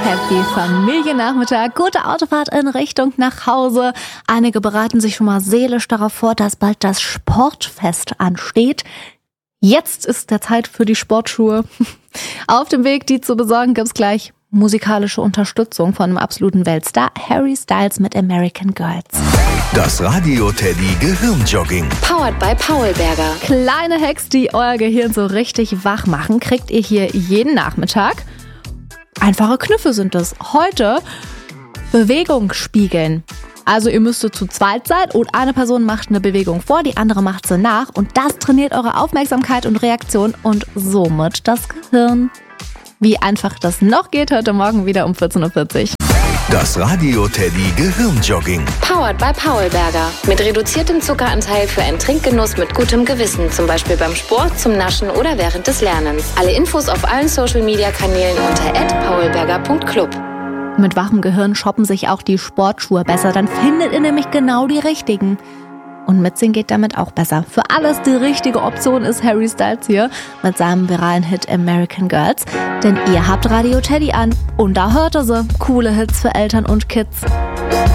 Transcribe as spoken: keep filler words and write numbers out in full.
Happy Familiennachmittag. Gute Autofahrt in Richtung nach Hause. Einige bereiten sich schon mal seelisch darauf vor, dass bald das Sportfest ansteht. Jetzt ist der Zeit für die Sportschuhe. Auf dem Weg, die zu besorgen, gibt's gleich musikalische Unterstützung von einem absoluten Weltstar, Harry Styles mit American Girls. Das Radio Teddy Gehirnjogging. Powered by Paulberger. Kleine Hacks, die euer Gehirn so richtig wach machen, kriegt ihr hier jeden Nachmittag. Einfache Kniffe sind es. Heute Bewegung spiegeln. Also ihr müsstet zu zweit sein und eine Person macht eine Bewegung vor, die andere macht sie nach. Und das trainiert eure Aufmerksamkeit und Reaktion und somit das Gehirn. Wie einfach das noch geht, heute Morgen wieder um vierzehn Uhr vierzig. Das Radio Teddy Gehirnjogging. Powered by Paulberger. Mit reduziertem Zuckeranteil für einen Trinkgenuss mit gutem Gewissen. Zum Beispiel beim Sport, zum Naschen oder während des Lernens. Alle Infos auf allen Social-Media-Kanälen unter at paulberger punkt club. Mit wachem Gehirn shoppen sich auch die Sportschuhe besser. Dann findet ihr nämlich genau die richtigen. Und mitsingen geht damit auch besser. Für alles die richtige Option ist Harry Styles hier mit seinem viralen Hit American Girls. Denn ihr habt Radio Teddy an und da hört ihr sie. Coole Hits für Eltern und Kids.